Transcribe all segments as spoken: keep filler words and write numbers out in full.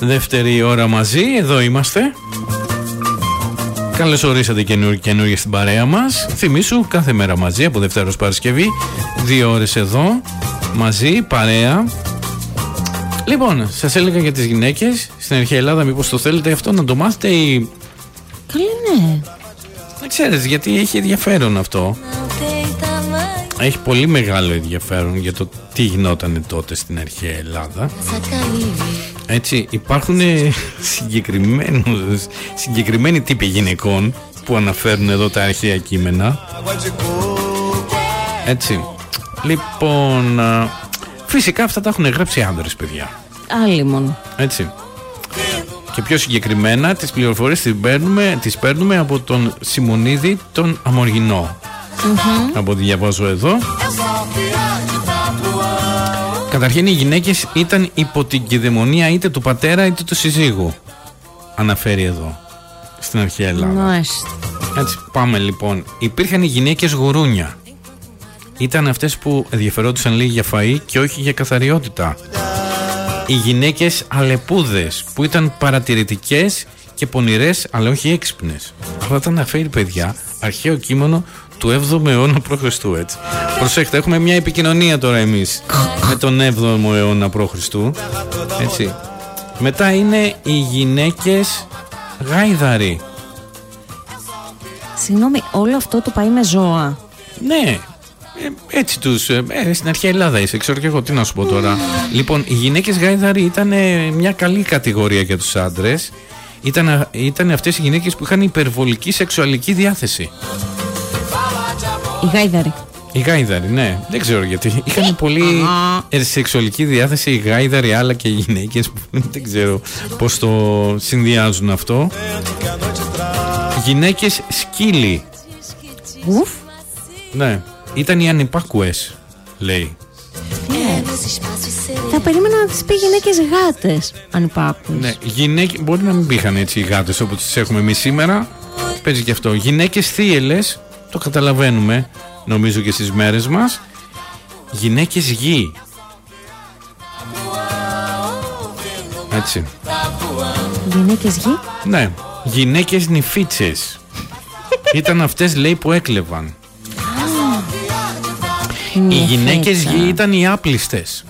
Δεύτερη ώρα μαζί, εδώ είμαστε. Καλώς ορίσατε καινούργια στην παρέα μας. Θυμήσου, κάθε μέρα μαζί, από Δευτέρα ως Παρασκευή, δύο ώρες εδώ, μαζί, παρέα. Λοιπόν, σας έλεγα για τις γυναίκες στην αρχαία Ελλάδα, μήπως το θέλετε αυτό να το μάθετε ή... Καλή, ναι. Δεν ξέρεις, γιατί έχει ενδιαφέρον αυτό. Έχει πολύ μεγάλο ενδιαφέρον για το τι γινόταν τότε στην αρχαία Ελλάδα. Έτσι, υπάρχουν συγκεκριμένους, συγκεκριμένοι τύποι γυναικών που αναφέρουν εδώ τα αρχαία κείμενα. Έτσι. Λοιπόν, φυσικά αυτά τα έχουν γράψει άνδρες, παιδιά. Άλλοι μόνο. Έτσι. Και πιο συγκεκριμένα τις πληροφορίες τις παίρνουμε, τις παίρνουμε από τον Σιμονίδη τον Αμοργινό. Mm-hmm. Από ό,τι διαβάζω εδώ. Καταρχήν οι γυναίκες ήταν υπό την κυδαιμονία είτε του πατέρα είτε του συζύγου. Αναφέρει εδώ στην αρχαία Ελλάδα. Nice. Έτσι, πάμε λοιπόν. Υπήρχαν οι γυναίκες γουρούνια. Ήταν αυτές που ενδιαφερόντουσαν λίγοι για φαΐ και όχι για καθαριότητα. Οι γυναίκες αλεπούδες που ήταν παρατηρητικές και πονηρές αλλά όχι έξυπνες. Αυτά τα αναφέρει, παιδιά, αρχαίο κείμενο του έβδομου αιώνα π.Χ. έτσι. Προσέχτε, έχουμε μια επικοινωνία τώρα εμείς με τον έβδομο αιώνα π.Χ. έτσι. Μετά είναι οι γυναίκες γάιδαροι. Συγγνώμη, όλο αυτό το πάει με ζώα? Ναι, ε, έτσι τους, ε, ε, στην αρχαία Ελλάδα είσαι, ξέρω και εγώ τι να σου πω τώρα. Λοιπόν, οι γυναίκες γάιδαροι ήταν ε, μια καλή κατηγορία για τους άντρες. Ήταν, ήταν αυτές οι γυναίκες που είχαν υπερβολική σεξουαλική διάθεση. Οι γάιδαροι. Οι γάιδαροι, ναι. Δεν ξέρω γιατί. Είχαν πολύ σεξουαλική διάθεση οι γάιδαροι, αλλά και οι γυναίκες που δεν ξέρω πώς το συνδυάζουν αυτό. Γυναίκες σκύλοι. Ουφ. Ναι. Ήταν οι ανυπάκουες, λέει. Yeah. Θα περίμενα να τις πει γυναίκες γάτες ανυπάκουες. Ναι. Γυναίκες, μπορεί να μην πήγαν έτσι οι γάτες όπως τις έχουμε εμείς σήμερα. Παίζει και αυτό. Γυναίκες θύελες. Το καταλαβαίνουμε, νομίζω, και στις μέρες μας. Γυναίκες γη. Έτσι. Γυναίκες γη. Ναι. Γυναίκες νηφίτσες. Ήταν αυτές, λέει, που έκλεβαν. Οι γυναίκες γη ήταν οι άπλιστες.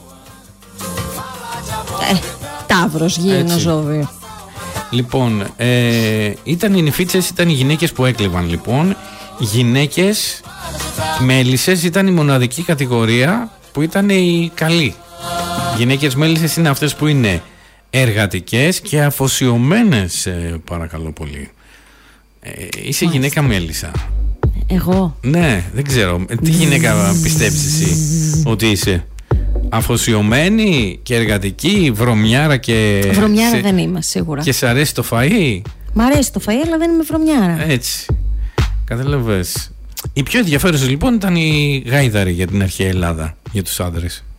Ε, ταύρος γη είναι ζώδιο. Λοιπόν, ε, ήταν οι νηφίτσες, ήταν οι γυναίκες που έκλεβαν, λοιπόν. Γυναίκες μέλισσες ήταν η μοναδική κατηγορία που ήταν οι καλοί. Γυναίκες μέλισσες είναι αυτές που είναι εργατικές και αφοσιωμένες, ε, παρακαλώ πολύ. Ε, είσαι γυναίκα μέλισσα? Εγώ? Ναι, δεν ξέρω. Τι γυναίκα πιστεύεις εσύ ότι είσαι? Αφοσιωμένη και εργατική, βρωμιάρα και... Βρωμιάρα σε... δεν είμαι, σίγουρα. Και σ' αρέσει το φαΐ? Μ' αρέσει το φαΐ, αλλά δεν είμαι βρωμιάρα. Έτσι. Κατάλαβες. Οι πιο ενδιαφέρουσες λοιπόν ήταν οι γάιδαροι για την αρχαία Ελλάδα, για τους άντρες.